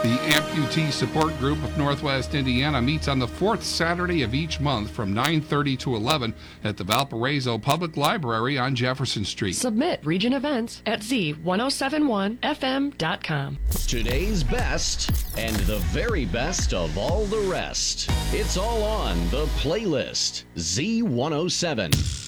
The Amputee Support Group of Northwest Indiana meets on the fourth Saturday of each month from 9:30 to 11 at the Valparaiso Public Library on Jefferson Street. Submit region events at z1071fm.com. Today's best and the very best of all the rest. It's all on the playlist. Z107.